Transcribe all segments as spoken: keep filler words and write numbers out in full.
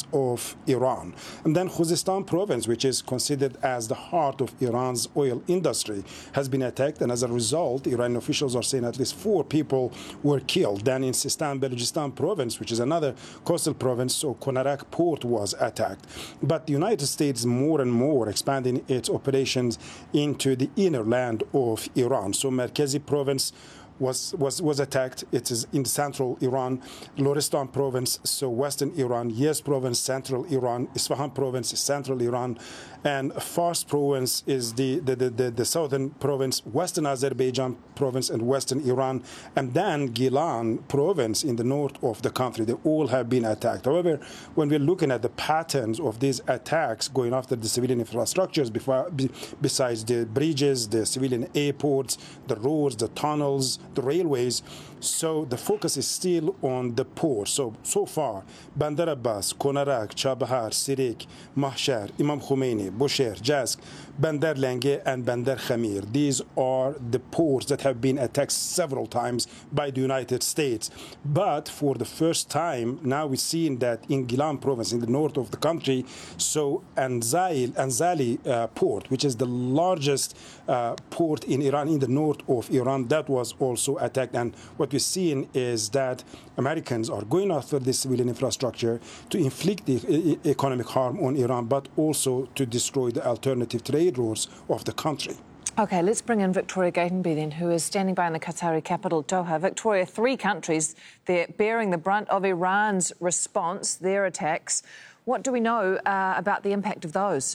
of Iran. And then Khuzestan province, which is considered as the heart of Iran's oil industry, has been attacked. And as a result, Iranian officials are saying at least four people were killed. Then in Sistan Balochistan province, which is another coastal province, so Konarak port was attacked. But the United States more and more expanding its operations into the inner land of Iran. So Merkezi province was was was attacked. It is in central Iran. Lorestan province, so western Iran. Yezd province, central Iran. Isfahan province, central Iran. And Fars province is the, the, the, the, the southern province, western Azerbaijan province, and western Iran. And then Gilan province in the north of the country. They all have been attacked. However, when we're looking at the patterns of these attacks going after the civilian infrastructures, before, besides the bridges, the civilian airports, the roads, the tunnels, the railways, so the focus is still on the port. So, so far, Bandar Abbas, Konarak, Chabahar, Sirik, Mahshar, Imam Khomeini, Bushehr, Jask, Bandar Lange, and Bandar Khamir. These are the ports that have been attacked several times by the United States. But for the first time, now we're seeing that in Gilan province, in the north of the country, so Anzali, Anzali uh, port, which is the largest uh, port in Iran, in the north of Iran, that was also attacked. And what we're seeing is that Americans are going after this civilian infrastructure to inflict the economic harm on Iran, but also to destroy the alternative trade routes of the country. OK, let's bring in Victoria Gatenby then, who is standing by in the Qatari capital, Doha. Victoria, three countries, they're bearing the brunt of Iran's response, their attacks. What do we know uh, about the impact of those?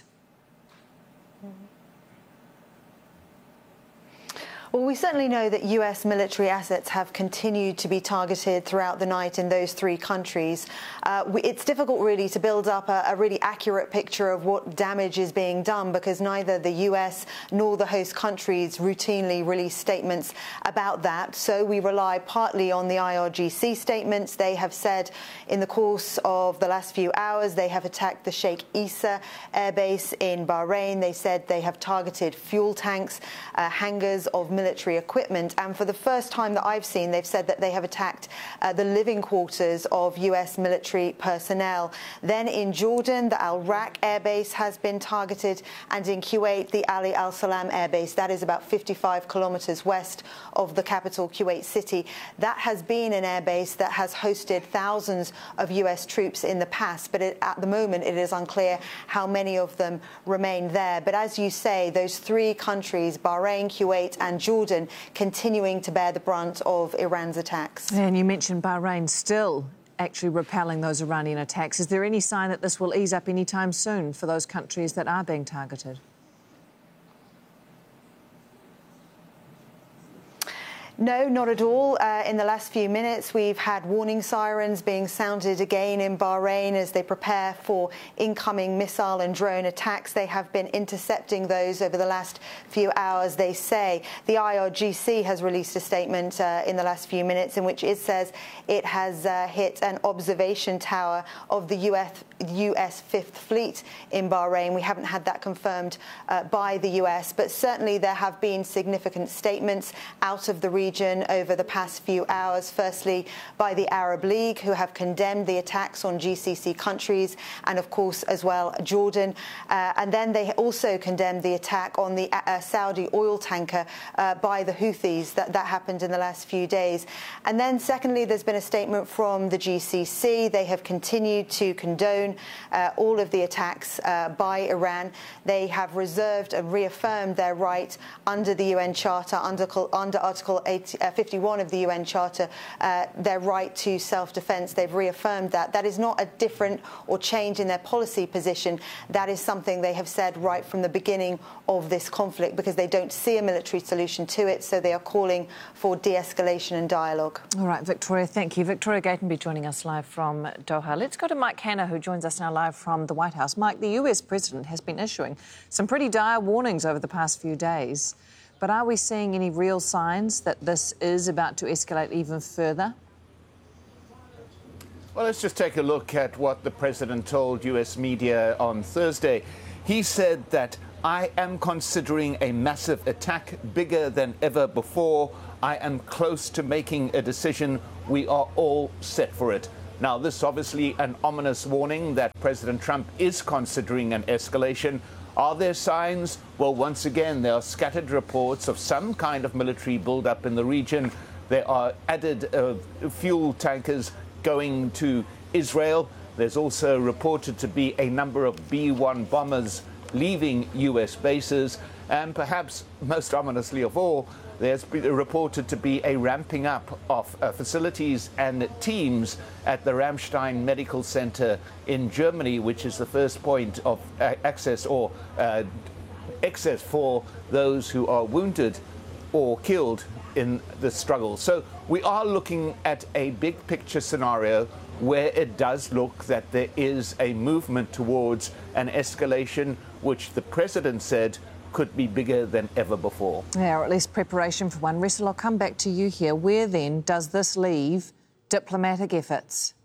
Well, we certainly know that U S military assets have continued to be targeted throughout the night in those three countries. Uh, we, it's difficult really to build up a, a really accurate picture of what damage is being done because neither the U S nor the host countries routinely release statements about that. So we rely partly on the I R G C statements. They have said in the course of the last few hours they have attacked the Sheikh Issa airbase in Bahrain. They said they have targeted fuel tanks, uh, hangars of military military equipment, and for the first time that I've seen, they've said that they have attacked uh, the living quarters of U S military personnel. Then in Jordan, the Al Raq airbase has been targeted, and in Kuwait, the Ali Al Salam airbase, that is about fifty-five kilometers west of the capital, Kuwait City. That has been an airbase that has hosted thousands of U S troops in the past, but it, at the moment it is unclear how many of them remain there. But as you say, those three countries, Bahrain, Kuwait and Jordan, Jordan continuing to bear the brunt of Iran's attacks. And you mentioned Bahrain still actually repelling those Iranian attacks. Is there any sign that this will ease up anytime soon for those countries that are being targeted? No, not at all. Uh, in the last few minutes, we've had warning sirens being sounded again in Bahrain as they prepare for incoming missile and drone attacks. They have been intercepting those over the last few hours, they say. The I R G C has released a statement uh, in the last few minutes in which it says it has uh, hit an observation tower of the U S, U S Fifth Fleet in Bahrain. We haven't had that confirmed uh, by the U S, but certainly there have been significant statements out of the region region over the past few hours, firstly by the Arab League, who have condemned the attacks on G C C countries, and of course as well Jordan. Uh, and then they also condemned the attack on the uh, Saudi oil tanker uh, by the Houthis. That, that happened in the last few days. And then secondly, there's been a statement from the G C C. They have continued to condone uh, all of the attacks uh, by Iran. They have reserved and reaffirmed their right under the U N Charter, under, under Article fifty-one of the U N Charter, uh, their right to self-defense. They've reaffirmed that. That is not a different or change in their policy position. That is something they have said right from the beginning of this conflict, because they don't see a military solution to it, so they are calling for de-escalation and dialogue. All right, Victoria, thank you. Victoria Gatenby joining us live from Doha. Let's go to Mike Hanna, who joins us now live from the White House. Mike, the U S president has been issuing some pretty dire warnings over the past few days. But are we seeing any real signs that this is about to escalate even further? Well, let's just take a look at what the president told U S media on Thursday. He said that I am considering a massive attack, bigger than ever before. I am close to making a decision. We are all set for it. Now, this is obviously an ominous warning that President Trump is considering an escalation. Are there signs? Well, once again, there are scattered reports of some kind of military buildup in the region. There are added uh, fuel tankers going to Israel. There's also reported to be a number of B one bombers leaving U S bases. And perhaps most ominously of all, there's been reported to be a ramping up of uh, facilities and teams at the Ramstein Medical Center in Germany, which is the first point of uh, access or uh, access for those who are wounded or killed in the struggle. So we are looking at a big picture scenario where it does look that there is a movement towards an escalation, which the president said could be bigger than ever before. Yeah, or at least preparation for one. Russell, I'll come back to you here. Where then does this leave diplomatic efforts?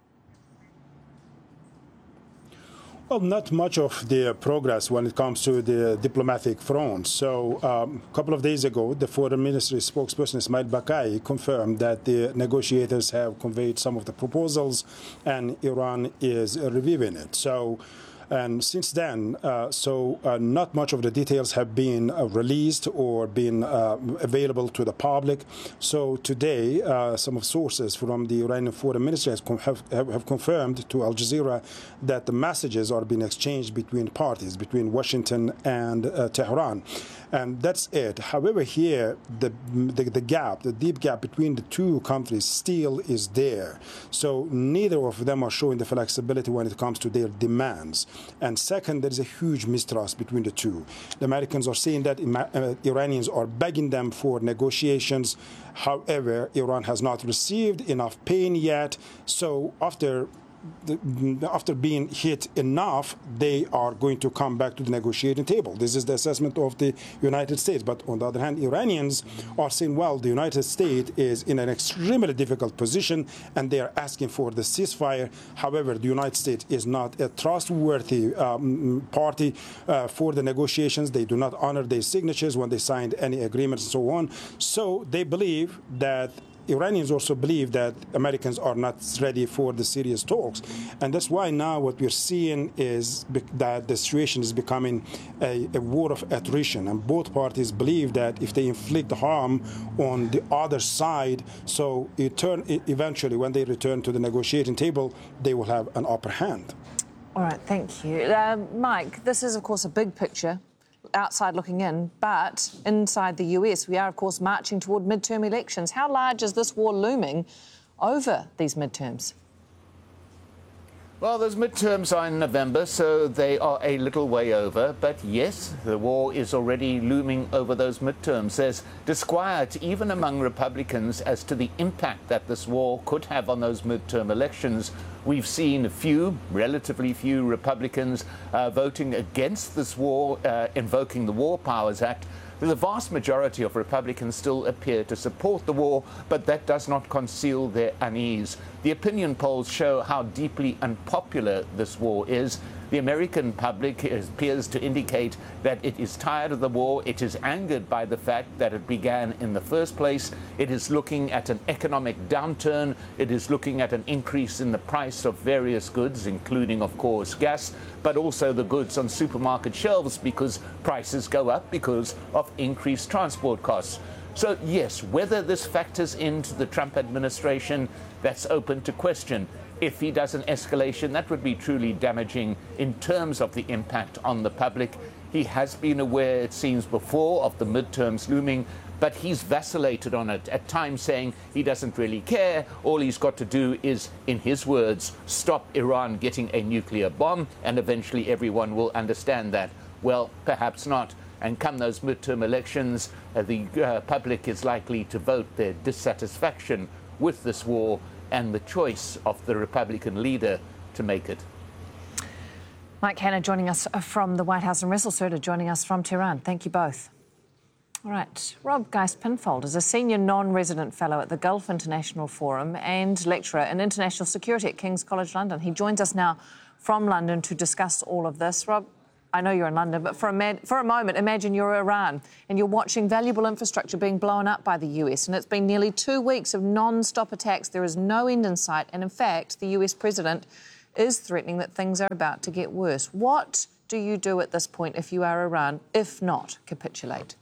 Well, not much of the progress when it comes to the diplomatic front. So um, a couple of days ago, the Foreign Ministry spokesperson Ismail Bakai confirmed that the negotiators have conveyed some of the proposals and Iran is reviewing it. So. And since then, uh, so uh, not much of the details have been uh, released or been uh, available to the public. So today, uh, some of sources from the Iranian Foreign Ministry has com- have, have confirmed to Al Jazeera that the messages are being exchanged between parties, between Washington and uh, Tehran. And that's it. However, here, the, the the gap, the deep gap between the two countries still is there. So neither of them are showing the flexibility when it comes to their demands. And second, there is a huge mistrust between the two. The Americans are saying that uh, Iranians are begging them for negotiations. However, Iran has not received enough pain yet. So after The, after being hit enough, they are going to come back to the negotiating table. This is the assessment of the United States. But on the other hand, Iranians are saying, well, the United States is in an extremely difficult position and they are asking for the ceasefire. However, the United States is not a trustworthy um, party uh, for the negotiations. They do not honor their signatures when they signed any agreements and so on. So they believe that Iranians also believe that Americans are not ready for the serious talks. And that's why now what we're seeing is that the situation is becoming a, a war of attrition. And both parties believe that if they inflict harm on the other side, so it turn, eventually when they return to the negotiating table, they will have an upper hand. All right, thank you. Uh, Mike, this is, of course, a big picture, outside looking in, but inside the U S, we are, of course, marching toward midterm elections. How large is this war looming over these midterms? Well, those midterms are in November, so they are a little way over. But yes, the war is already looming over those midterms. There's disquiet even among Republicans as to the impact that this war could have on those midterm elections. We've seen a few, relatively few Republicans uh, voting against this war, uh, invoking the War Powers Act. The vast majority of Republicans still appear to support the war, but that does not conceal their unease. The opinion polls show how deeply unpopular this war is. The American public appears to indicate that it is tired of the war. It is angered by the fact that it began in the first place. It is looking at an economic downturn. It is looking at an increase in the price of various goods, including, of course, gas, but also the goods on supermarket shelves because prices go up because of increased transport costs. So, yes, whether this factors into the Trump administration, that's open to question. If he does an escalation, that would be truly damaging in terms of the impact on the public. He has been aware, it seems, before of the midterms looming, but he's vacillated on it, at times saying he doesn't really care. All he's got to do is, in his words, stop Iran getting a nuclear bomb, and eventually everyone will understand that. Well, perhaps not. And come those midterm elections, uh, the uh, public is likely to vote their dissatisfaction with this war and the choice of the Republican leader to make it. Mike Hanna joining us from the White House and Russell Serter joining us from Tehran. Thank you both. All right. Rob Geist-Pinfold is a senior non-resident fellow at the Gulf International Forum and lecturer in international security at King's College London. He joins us now from London to discuss all of this. Rob, I know you're in London, but for a, man, for a moment, imagine you're Iran and you're watching valuable infrastructure being blown up by the U S, and it's been nearly two weeks of non-stop attacks. There is no end in sight, and in fact, the U S president is threatening that things are about to get worse. What do you do at this point if you are Iran, if not capitulate?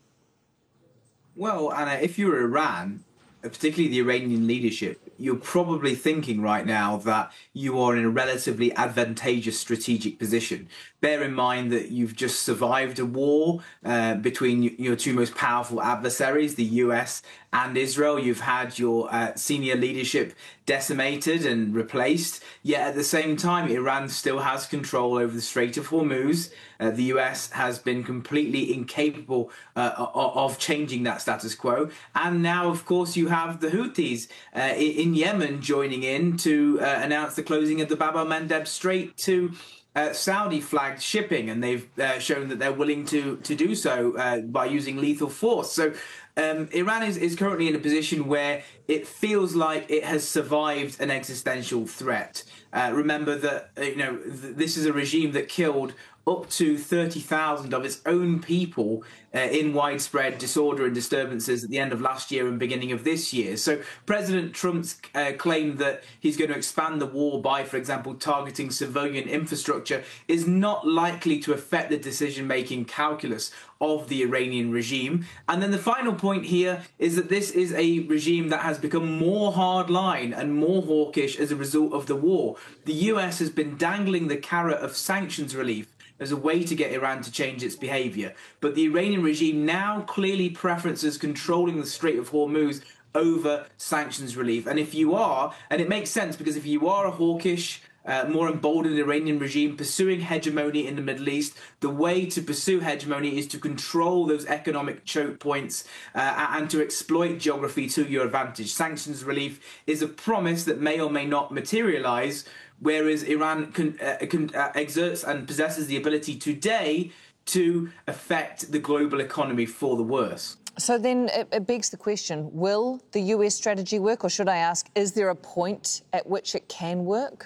Well, Anna, if you're Iran, particularly the Iranian leadership, you're probably thinking right now that you are in a relatively advantageous strategic position. Bear in mind that you've just survived a war uh, between your two most powerful adversaries, the U S and Israel. You've had your uh, senior leadership decimated and replaced. Yet at the same time, Iran still has control over the Strait of Hormuz. Uh, the U S has been completely incapable uh, of changing that status quo. And now, of course, you have the Houthis uh, in Yemen joining in to uh, announce the closing of the Bab el-Mandeb Strait to Uh, Saudi-flagged shipping, and they've uh, shown that they're willing to to do so uh, by using lethal force. So um, Iran is, is currently in a position where it feels like it has survived an existential threat. Uh, remember that uh, you know th- this is a regime that killed up to thirty thousand of its own people uh, in widespread disorder and disturbances at the end of last year and beginning of this year. So President Trump's uh, claim that he's going to expand the war by, for example, targeting civilian infrastructure is not likely to affect the decision-making calculus of the Iranian regime. And then the final point here is that this is a regime that has become more hardline and more hawkish as a result of the war. The U S has been dangling the carrot of sanctions relief as a way to get Iran to change its behaviour. But the Iranian regime now clearly preferences controlling the Strait of Hormuz over sanctions relief. And if you are, and it makes sense, because if you are a hawkish, uh, more emboldened Iranian regime pursuing hegemony in the Middle East, the way to pursue hegemony is to control those economic choke points uh, and to exploit geography to your advantage. Sanctions relief is a promise that may or may not materialise, whereas Iran can, uh, can, uh, exerts and possesses the ability today to affect the global economy for the worse. So then it, it begs the question, will the U S strategy work, or should I ask, is there a point at which it can work?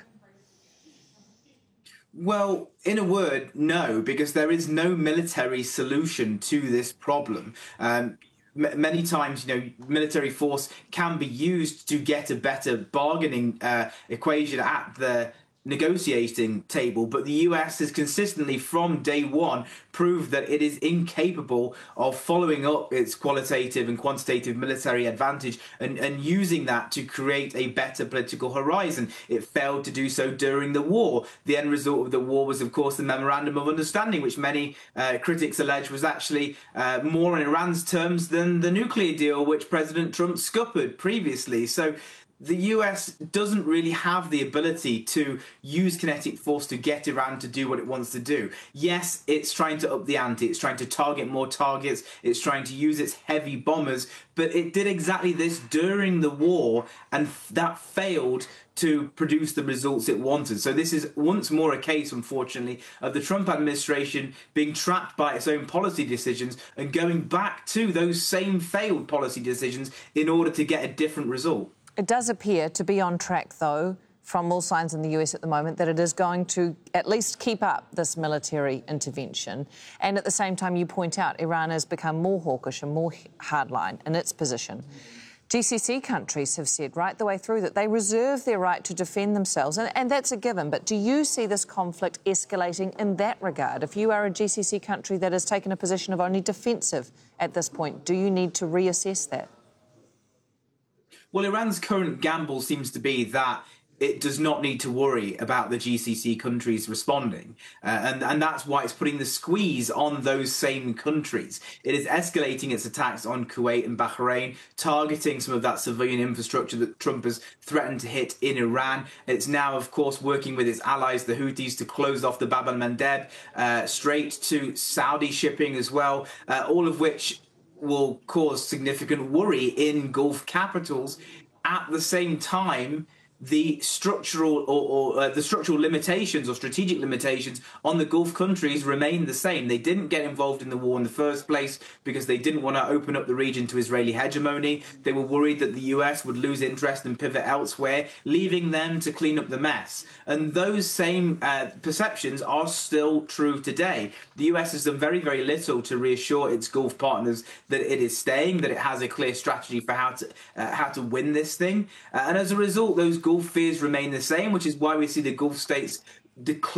Well, in a word, no, because there is no military solution to this problem. Um, Many times, you know, military force can be used to get a better bargaining uh, equation at the negotiating table, but the U S has consistently from day one proved that it is incapable of following up its qualitative and quantitative military advantage and, and using that to create a better political horizon. It failed to do so during the war. The end result of the war was, of course, the Memorandum of Understanding, which many uh, critics allege was actually uh, more in Iran's terms than the nuclear deal, which President Trump scuppered previously. So the U S doesn't really have the ability to use kinetic force to get Iran to do what it wants to do. Yes, it's trying to up the ante. It's trying to target more targets. It's trying to use its heavy bombers. But it did exactly this during the war, and that failed to produce the results it wanted. So this is once more a case, unfortunately, of the Trump administration being trapped by its own policy decisions and going back to those same failed policy decisions in order to get a different result. It does appear to be on track, though, from all signs in the U S at the moment, that it is going to at least keep up this military intervention. And at the same time, you point out, Iran has become more hawkish and more hardline in its position. G C C countries have said right the way through that they reserve their right to defend themselves, and, and that's a given. But do you see this conflict escalating in that regard? If you are a G C C country that has taken a position of only defensive at this point, do you need to reassess that? Well, Iran's current gamble seems to be that it does not need to worry about the G C C countries responding. Uh, and, and that's why it's putting the squeeze on those same countries. It is escalating its attacks on Kuwait and Bahrain, targeting some of that civilian infrastructure that Trump has threatened to hit in Iran. It's now, of course, working with its allies, the Houthis, to close off the Bab el-Mandeb uh, Strait to Saudi shipping as well, uh, all of which will cause significant worry in Gulf capitals. At the same time, the structural or, or uh, the structural limitations or strategic limitations on the Gulf countries remain the same. They didn't get involved in the war in the first place because they didn't want to open up the region to Israeli hegemony. They were worried that the U S would lose interest and pivot elsewhere, leaving them to clean up the mess. And those same uh, perceptions are still true today. The U S has done very, very little to reassure its Gulf partners that it is staying, that it has a clear strategy for how to uh, how to win this thing. Uh, and as a result, those Gulf fears remain the same, which is why we see the Gulf states declare